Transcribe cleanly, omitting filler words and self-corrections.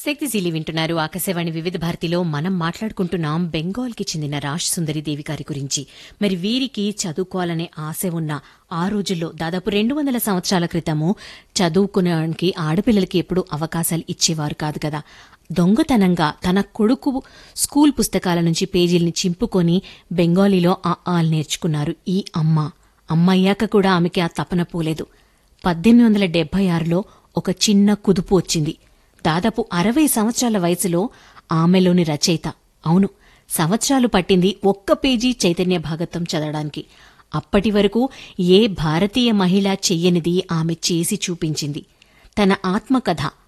శక్తిశీలి వింటున్నారు. ఆకాశవాణి వివిధ భారతిలో మనం మాట్లాడుకుంటున్నాం బెంగాల్కి చెందిన రాజ్ సుందరిదేవి గారి గురించి. మరి వీరికి చదువుకోవాలనే ఆశ ఉన్న ఆ రోజుల్లో దాదాపు 200 సంవత్సరాల క్రితము చదువుకునేవానికి ఆడపిల్లలకి ఎప్పుడూ అవకాశాలు ఇచ్చేవారు కాదు కదా. దొంగతనంగా తన కొడుకు స్కూల్ పుస్తకాల నుంచి పేజీల్ని చింపుకొని బెంగాలీలో ఆలు నేర్చుకున్నారు ఈ అమ్మ. అమ్మయ్యాక కూడా ఆమెకి ఆ తపన పోలేదు. 1876లో ఒక చిన్న కుదుపు వచ్చింది. దాదాపు 60 సంవత్సరాల వయసులో ఆమెలోని రచయిత. అవును, సంవత్సరాలు పట్టింది ఒక్క పేజీ చైతన్య భాగవతం చదవడానికి. అప్పటి వరకు ఏ భారతీయ మహిళ చెయ్యనిది ఆమె చేసి చూపించింది. తన ఆత్మకథ